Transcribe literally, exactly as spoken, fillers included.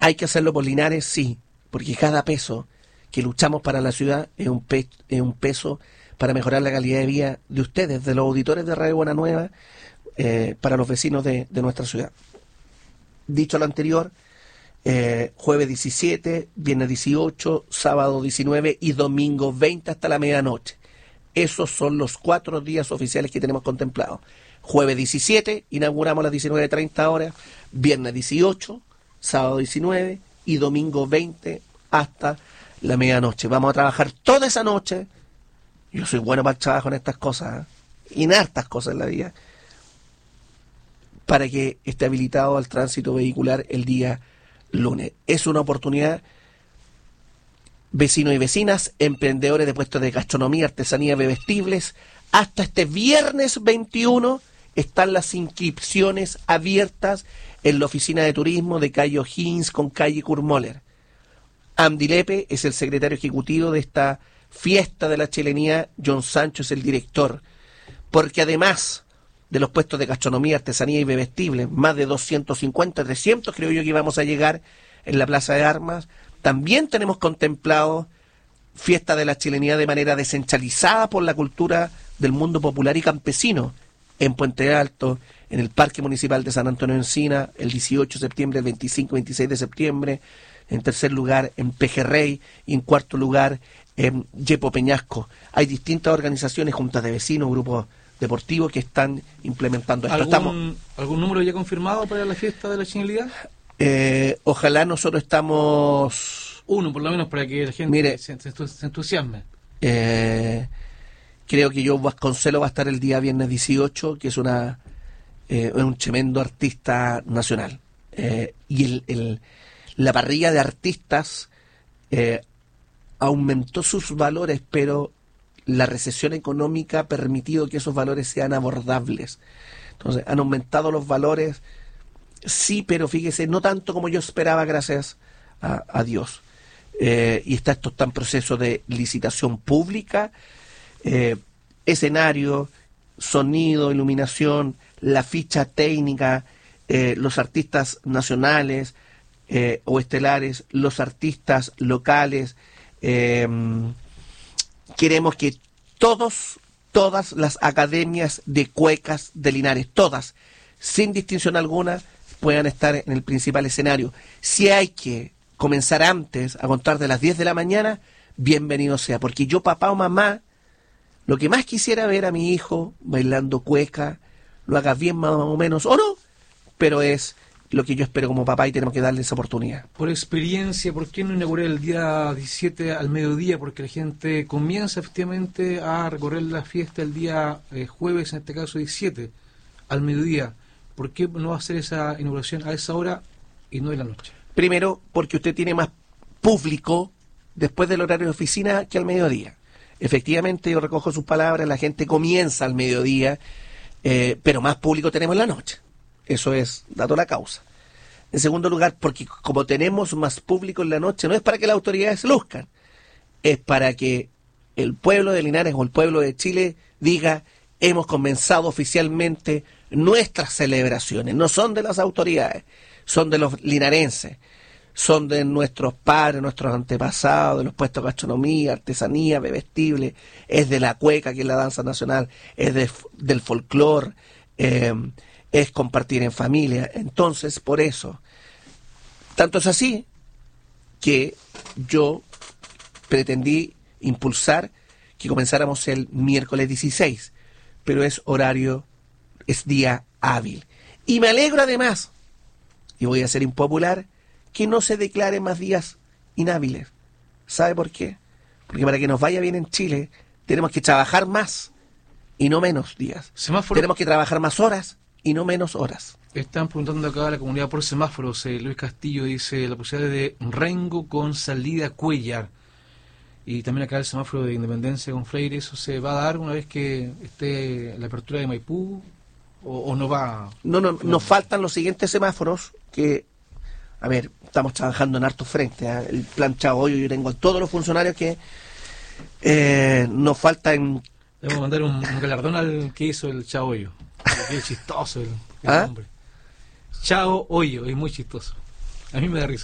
¿Hay que hacerlo por Linares? Sí, porque cada peso que luchamos para la ciudad es un, pe es un peso para mejorar la calidad de vida de ustedes, de los auditores de Radio Buena Nueva, eh, para los vecinos de, de nuestra ciudad. Dicho lo anterior, eh, jueves diecisiete, viernes dieciocho, sábado diecinueve y domingo veinte hasta la medianoche. Esos son los cuatro días oficiales que tenemos contemplados. Jueves diecisiete, inauguramos a las diecinueve treinta horas, viernes dieciocho, sábado diecinueve y domingo veinte hasta la medianoche. Vamos a trabajar toda esa noche. Yo soy bueno para el trabajo en estas cosas, ¿eh? Y en hartas cosas en la vida, para que esté habilitado al tránsito vehicular el día lunes. Es una oportunidad, vecinos y vecinas, emprendedores de puestos de gastronomía, artesanía, bebestibles. Hasta este viernes veintiuno están las inscripciones abiertas en la oficina de turismo de calle O'Higgins con calle Kurmoller. Andy Lepe es el secretario ejecutivo de esta fiesta de la chilenía, John Sancho es el director, porque además de los puestos de gastronomía, artesanía y bebestibles, más de doscientos cincuenta, trescientos creo yo que íbamos a llegar en la Plaza de Armas, también tenemos contemplado fiesta de la chilenía de manera descentralizada por la cultura del mundo popular y campesino, en Puente Alto, en el Parque Municipal de San Antonio de Encina, el dieciocho de septiembre, el veinticinco y veintiséis de septiembre, en tercer lugar en Pejerrey y en cuarto lugar en Yepo Peñasco. Hay distintas organizaciones, juntas de vecinos, grupos deportivos que están implementando esto. ¿Algún, Estamos, ¿Algún número ya confirmado para la fiesta de la chilenidad? Eh, ojalá nosotros estamos... Uno, por lo menos, para que la gente Mire, se, se, se entusiasme. Eh, creo que Joe Vasconcelos va a estar el día viernes dieciocho, que es una eh, un tremendo artista nacional. Eh, y el, el, la parrilla de artistas eh, aumentó sus valores, pero la recesión económica ha permitido que esos valores sean abordables. Entonces, han aumentado los valores, sí, pero fíjese, no tanto como yo esperaba, gracias a, a Dios. Eh, y está esto está en proceso de licitación pública, eh, escenario, sonido, iluminación, la ficha técnica, eh, los artistas nacionales eh, o estelares, los artistas locales. Eh, queremos que todos, todas las academias de cuecas de Linares, todas, sin distinción alguna, puedan estar en el principal escenario. Si hay que comenzar antes, a contar de las diez de la mañana, bienvenido sea, porque yo, papá o mamá, lo que más quisiera ver a mi hijo bailando cueca, lo haga bien más o menos, o no, pero es lo que yo espero como papá y tenemos que darle esa oportunidad. Por experiencia, ¿por qué no inaugurar el día diecisiete al mediodía? Porque la gente comienza efectivamente a recorrer la fiesta el día eh, jueves, en este caso diecisiete, al mediodía. ¿Por qué no va a hacer esa inauguración a esa hora y no en la noche? Primero, porque usted tiene más público después del horario de oficina que al mediodía. Efectivamente, yo recojo sus palabras, la gente comienza al mediodía, eh, pero más público tenemos en la noche. Eso es, dado la causa. En segundo lugar, porque como tenemos más público en la noche, no es para que las autoridades se luzcan, es para que el pueblo de Linares o el pueblo de Chile diga, hemos comenzado oficialmente nuestras celebraciones. No son de las autoridades, son de los linarenses, son de nuestros padres, nuestros antepasados, de los puestos de gastronomía, artesanía, bebestible, es de la cueca, que es la danza nacional, es de, del folclore, eh, es compartir en familia. Entonces, por eso, tanto es así que yo pretendí impulsar que comenzáramos el miércoles dieciséis, pero es horario, es día hábil. Y me alegro además, y voy a ser impopular, que no se declaren más días inhábiles. ¿Sabe por qué? Porque para que nos vaya bien en Chile, tenemos que trabajar más y no menos días. Semáforo. Tenemos que trabajar más horas y no menos horas. Están preguntando acá a la comunidad por semáforos. Eh, Luis Castillo dice la posibilidad de Rengo con salida Cuellar. Y también acá el semáforo de Independencia con Freire. ¿Eso se va a dar una vez que esté la apertura de Maipú? ¿O, o no va? No, no, nos faltan los siguientes semáforos que, a ver, estamos trabajando en hartos frentes. ¿eh? El plan Chagoyo, yo tengo a todos los funcionarios que eh, nos faltan. Debemos mandar un, un galardón al que hizo el Chao Hoyo. Qué chistoso el, el ¿Ah? nombre. Chao Hoyo, es muy chistoso. A mí me da risa.